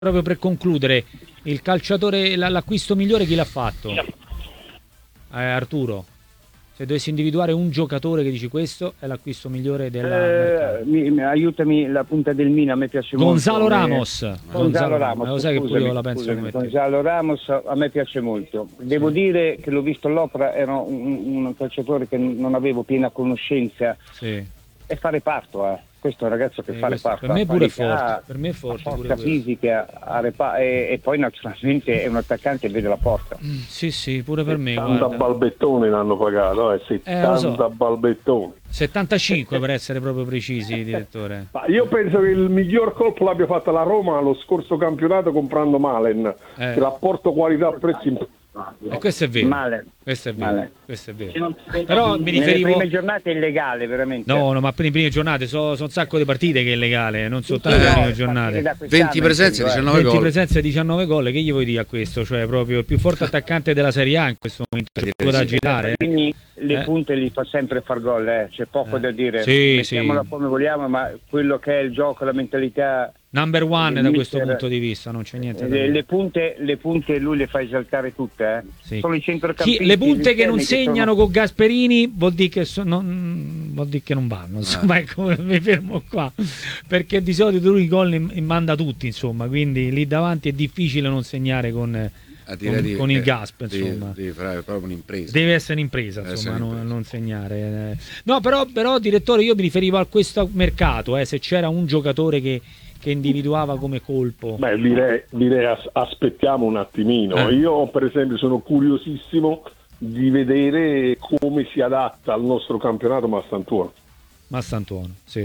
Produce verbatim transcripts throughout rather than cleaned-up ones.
proprio per concludere, il calciatore, l'acquisto migliore chi l'ha fatto? Eh, Arturo, se dovessi individuare un giocatore che dici questo è l'acquisto migliore della eh, mi, mi, aiutami, la punta del Milan a me piace Gonzalo molto. Ramos. Gonzalo, Gonzalo Ramos, lo sai che pure io la penso scusami, come te. Gonzalo Ramos a me piace molto. Devo sì. dire che l'ho visto all'Opera, era un, un calciatore che non avevo piena conoscenza. Sì. E fa reparto, eh. Questo è un ragazzo che eh, fa reparto. Per me pure è forte, per me è forte. Forza fisica, a repa- e, e poi naturalmente è un attaccante e vede la porta. Mm, sì, sì, pure per me. settanta balbettoni l'hanno pagato, eh, settanta eh, so. balbettoni. settantacinque per essere proprio precisi, direttore. Ma io penso che il miglior colpo l'abbia fatto la Roma lo scorso campionato comprando Malen, eh. che rapporto qualità-prezzo. E questo è vero. Male. Questo è vero. Male. Questo è vero. Però mi riferivo. Nelle prime giornate è illegale, veramente. No, no, ma per le prime giornate sono so un sacco di partite che è illegale, non soltanto le prime giornate. venti presenze, diciannove gol. venti presenze, diciannove gol. Che gli vuoi dire a questo? Cioè, proprio il più forte attaccante della Serie A in questo momento. Sì, da sì. girare. Quindi le eh. punte li fa sempre far gol, eh. C'è poco eh. da dire. Sì, mettiamola sì. come vogliamo, ma quello che è il gioco, la mentalità. Number one da questo punto di vista, non c'è niente da dire. Le punte, le punte lui le fa esaltare tutte, eh. Sì. Sono i centrocampisti. Chi, le punte che non che segnano sono... con Gasperini vuol dire che, so, non, vuol dire che non vanno, insomma, eh. ecco, mi fermo qua, perché di solito lui i gol li manda tutti, insomma, quindi lì davanti è difficile non segnare con... Con, di, con il Gasp, insomma, devi fare proprio un'impresa. Deve essere un'impresa, insomma, non, non segnare. No, però, però, direttore, io mi riferivo a questo mercato, eh, se c'era un giocatore che, che individuava come colpo. Beh, direi, direi as- aspettiamo un attimino. Eh. Io, per esempio, sono curiosissimo di vedere come si adatta al nostro campionato Massantuono. Massantuono, sì.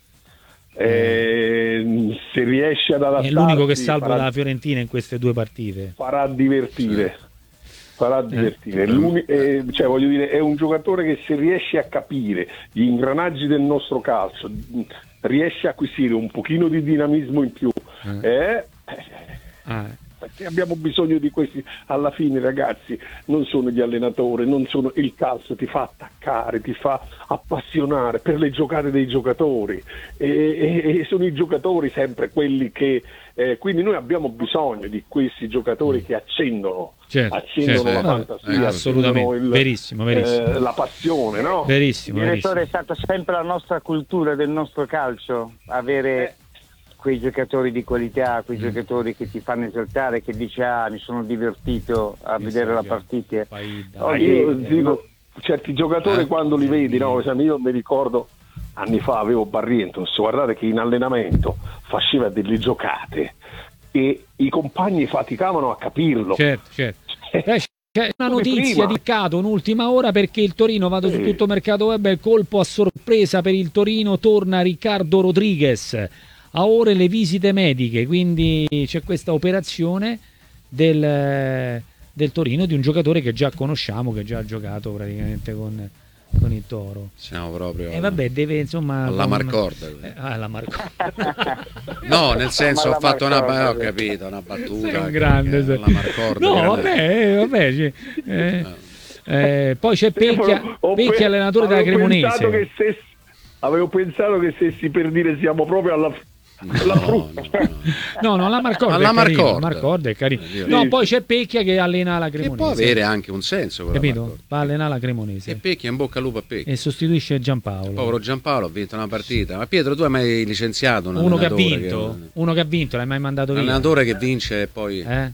Eh, se riesce ad adattarsi, è l'unico che salva farà, la Fiorentina in queste due partite, farà divertire farà divertire eh. eh, cioè voglio dire, è un giocatore che se riesce a capire gli ingranaggi del nostro calcio, riesce a acquisire un pochino di dinamismo in più, eh. Eh, ah. perché abbiamo bisogno di questi. Alla fine, ragazzi, non sono gli allenatori, non sono il calcio, ti fa attaccare, ti fa appassionare per le giocate dei giocatori, e, e, e sono i giocatori sempre quelli che eh, quindi noi abbiamo bisogno di questi giocatori che accendono certo, accendono certo, la eh, fantasia, eh, assolutamente il, verissimo, verissimo. Eh, la passione, no? Verissimo, direttore, è stata sempre la nostra cultura del nostro calcio avere eh. quei giocatori di qualità, quei mm. giocatori che ti fanno esaltare, che dici ah mi sono divertito a che vedere la partita. Oggi, io dico, certi giocatori eh, quando li sì, vedi, sì. no? Io mi ricordo anni fa avevo Barrientos, guardate che in allenamento faceva delle giocate e i compagni faticavano a capirlo. Certo, certo. C'è una notizia di mercato, un'ultima ora, perché il Torino, vado sì. su tutto mercato web, il colpo a sorpresa per il Torino, torna Riccardo Rodriguez. A ore le visite mediche, quindi c'è questa operazione del, del Torino di un giocatore che già conosciamo, che già ha giocato praticamente con, con il Toro. Siamo proprio e vabbè, deve insomma alla con... Marcorda. Eh, ah, la Marcorda. No, nel senso ho fatto una eh, ho capito, una battuta. Sei un grande, che, che, Marcorda, no, grande. vabbè, vabbè, cioè, eh, eh, poi c'è Pecchia, Pecchia allenatore della Cremonese. Che se, avevo pensato che stessi per dire siamo proprio alla La no, no, no. no, no, la Marcorda alla è carino, Marcorda. Marcorda è carino. Sì. No, poi c'è Pecchia che allena la Cremonese. Che può avere anche un senso, capito? Va a allenare la Cremonese. E Pecchia in bocca al lupo a Pecchia. E sostituisce Giampaolo. Povero Giampaolo ha vinto una partita. Ma Pietro, tu hai mai licenziato un uno che ha vinto? Che... Uno che ha vinto, l'hai mai mandato via? Un allenatore che vince e poi eh?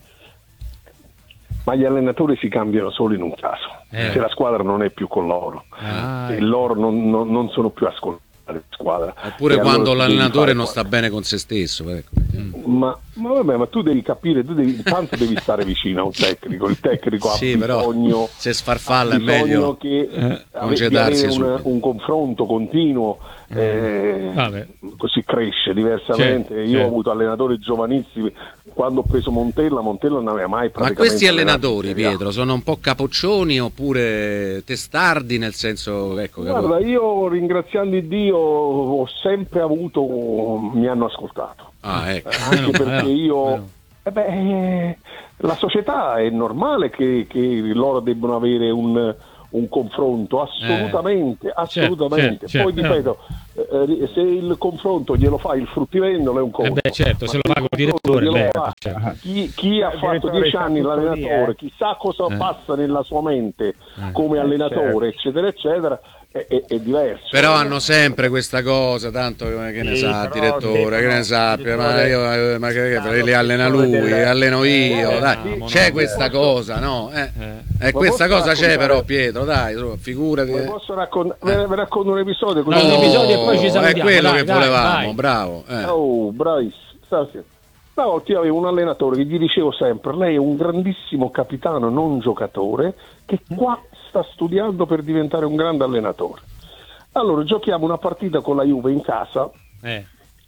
Ma gli allenatori si cambiano solo in un caso, eh. se la squadra non è più con loro, ah, e loro non, non, non sono più ascoltati. Squadra. Oppure e quando allora l'allenatore non sta bene con se stesso, ecco. ma, ma vabbè, ma tu devi capire, tu devi, intanto devi stare vicino a un tecnico, il tecnico sì, ha bisogno, però, se sfarfalla è meglio che eh, congedarsi un, un confronto continuo, eh, Vabbè. così cresce diversamente. Certo, io certo. ho avuto allenatori giovanissimi, quando ho preso Montella Montella non aveva mai praticamente. Ma questi allenatori, Pietro, sono un po' capoccioni oppure testardi, nel senso, ecco, guarda, capo... io ringraziando Dio ho sempre avuto, mi hanno ascoltato. Ah, ecco. Anche no, perché no, io no. Eh beh, la società è normale che, che loro debbano avere un, un confronto, assolutamente, eh, assolutamente. Certo, certo, Poi certo, ripeto, eh, se il confronto glielo fa il fruttivendolo è un conto. Eh beh, certo, se lo paga il direttore, beh, certo. chi, chi ha fatto dieci anni l'allenatore, eh. chissà cosa eh. passa nella sua mente eh. come allenatore, certo. eccetera eccetera, è, è, è diverso. Però hanno sempre questa cosa, tanto che ne sì, sa il direttore, che ne sappia, ma io ma che, che li allena lui, delle... alleno io, eh, dai, no, c'è no, questa no. cosa, no? Eh. Eh. E questa cosa c'è però, Pietro, dai, figurati. Posso raccontare, eh. vi racconto un episodio? No, un episodio e poi ci salutiamo. È quello dai, che dai, volevamo, dai. bravo. Eh. Oh, bravissimo. Una volta io avevo un allenatore che gli dicevo sempre: lei è un grandissimo capitano non giocatore che qua sta studiando per diventare un grande allenatore. Allora giochiamo una partita con la Juve in casa eh.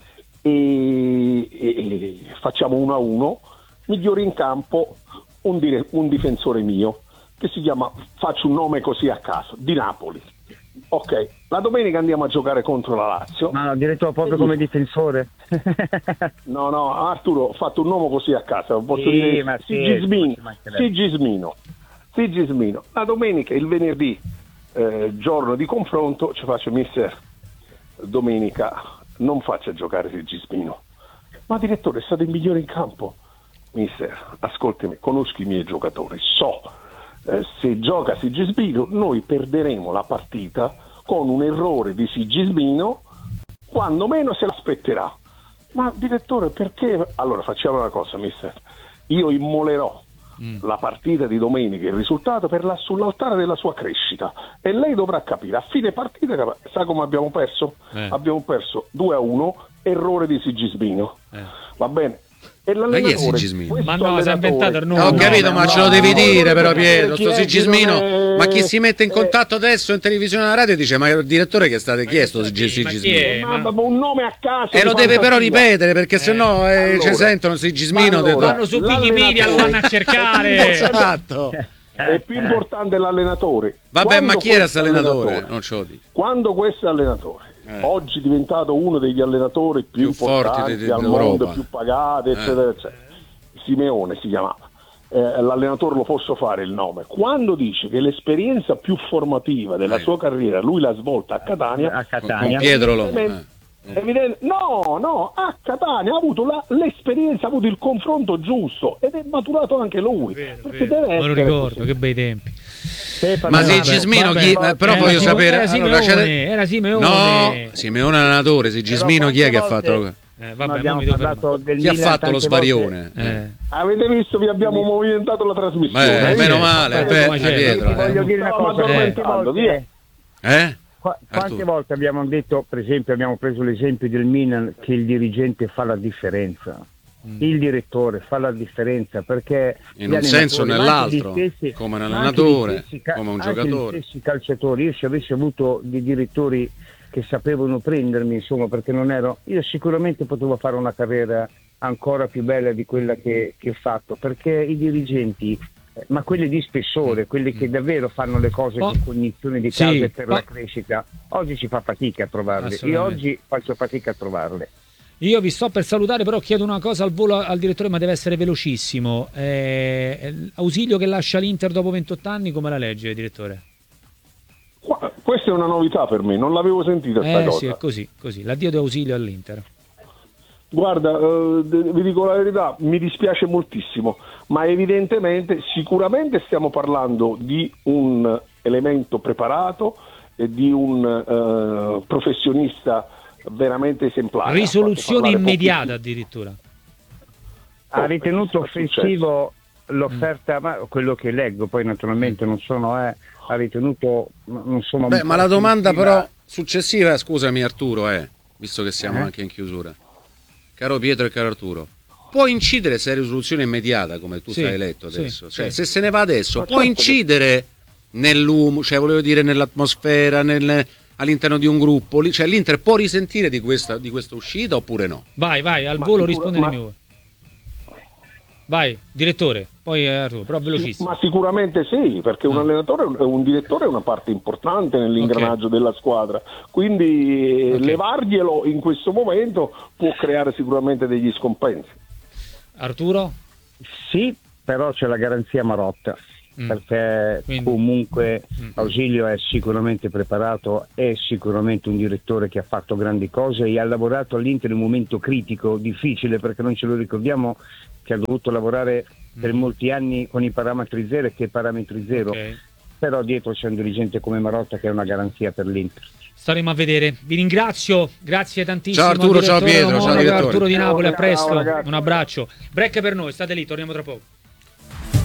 e, e, e facciamo uno a uno, migliore in campo un, dire, un difensore mio che si chiama, faccio un nome così a caso, di Napoli. Ok, la domenica andiamo a giocare contro la Lazio. Ma no, diretto proprio come difensore? No, no, Arturo, ho fatto un nome così a caso, posso sì, dire ma Sigismino, Sigismino, Sigismino. La domenica, il venerdì, eh, giorno di confronto, ci faccio: mister, domenica non faccia giocare Sigismino. Ma direttore, è stato il migliore in campo. Mister, ascoltami, conosco i miei giocatori, so Eh, se gioca Sigismino noi perderemo la partita con un errore di Sigismino quando meno se l'aspetterà. Ma direttore, perché? Allora facciamo una cosa, mister, io immolerò mm. la partita di domenica, il risultato per la, sull'altare della sua crescita, e lei dovrà capire a fine partita, sa come abbiamo perso? Eh. Abbiamo perso due a uno, errore di Sigismino, eh. va bene. E ma chi è Sigismino? Ma no, si è inventato il nome. Ho capito, no, ma no, ce lo devi no, dire però, Pietro, sto Sigismino. È... Ma chi si mette in contatto adesso in televisione e alla radio dice: ma il direttore che state chiesto Sigismino? Ma, ma un nome a caso. E lo deve però ripetere, perché eh. sennò eh, allora, ci sentono Sigismino. Allora, vanno su Wikipedia, lo vanno a cercare. Esatto. È più importante l'allenatore. Vabbè, quando ma chi era questo allenatore? allenatore? Non ce lo dico. Quando questo allenatore Eh. oggi è diventato uno degli allenatori più, più importanti forti al mondo, più pagati, eccetera, eh. eccetera. Simeone si chiamava, eh, l'allenatore lo posso fare il nome. Quando dice che l'esperienza più formativa della eh. sua carriera lui l'ha svolta a Catania, a Catania. Con Pietro Lombardi. Evidente, no, no, a Catania ha avuto la, l'esperienza, ha avuto il confronto giusto ed è maturato anche lui. Vero, perché vero. Deve Me lo ricordo, così. Che bei tempi. Ma Sigismino, chi, vabbè, però voglio Simeone, sapere. Era Simeone, allora, era Simeone. No, Simeone allenatore, Sigismino chi è che ha fatto? Eh, vabbè, del chi ha fatto lo sbarione? Eh. Eh. Avete visto, vi abbiamo movimentato la trasmissione. Beh, meno male, beh, Pietro. Voglio dire una cosa, quante volte eh? Qu- quante volte abbiamo detto, per esempio, abbiamo preso l'esempio del Milan, che il dirigente fa la differenza. Mm. Il direttore fa la differenza, perché in un senso o nell'altro, stessi, come un allenatore, ca- come un giocatore. Gli stessi calciatori, io se avessi avuto dei direttori che sapevano prendermi, insomma, perché non ero, io sicuramente potevo fare una carriera ancora più bella di quella che, che ho fatto, perché i dirigenti, eh, ma quelli di spessore, quelli che davvero fanno le cose oh. con cognizione di causa sì. per oh. la crescita, oggi si fa fatica a trovarle, io oggi faccio fatica a trovarle. Io vi sto per salutare, però chiedo una cosa al volo al direttore, ma deve essere velocissimo. Eh, Ausilio che lascia l'Inter dopo ventotto anni, come la legge, direttore? Questa è una novità per me, non l'avevo sentita sta eh, cosa. Sì, è così, così. L'addio di Ausilio all'Inter. Guarda, eh, vi dico la verità, mi dispiace moltissimo, ma evidentemente, sicuramente stiamo parlando di un elemento preparato e di un eh, professionista veramente esemplare. Risoluzione immediata addirittura. Ha oh, ritenuto offensivo l'offerta, ma quello che leggo, poi naturalmente non sono, eh, ha ritenuto, non sono. Beh, ma la domanda però successiva, scusami Arturo, è, visto che siamo eh? anche in chiusura, caro Pietro e caro Arturo, può incidere se è risoluzione immediata, come tu sì, stai letto adesso, sì, cioè sì. se se ne va adesso, ma può certo incidere che... nell'umo, cioè volevo dire nell'atmosfera, nel all'interno di un gruppo, cioè l'Inter può risentire di questa, di questa uscita oppure no? Vai, vai, al ma volo rispondi ma... voi. Vai, direttore, poi Arturo, però velocissimo. Ma sicuramente sì, perché un allenatore, un direttore è una parte importante nell'ingranaggio okay. della squadra, quindi okay. levarglielo in questo momento può creare sicuramente degli scompensi. Arturo? Sì, però c'è la garanzia Marotta. mm. perché Quindi. comunque mm. Ausilio è sicuramente preparato, è sicuramente un direttore che ha fatto grandi cose e ha lavorato all'Inter in un momento critico, difficile, perché non ce lo ricordiamo che ha dovuto lavorare mm. per molti anni con i parametri zero e che parametri zero, okay. Però dietro c'è un dirigente come Marotta che è una garanzia per l'Inter. Staremo a vedere. Vi ringrazio, grazie tantissimo. Ciao Arturo, ciao Pietro, ciao direttore. Arturo di Napoli, a presto, ciao, un abbraccio. Break per noi, state lì, torniamo tra poco.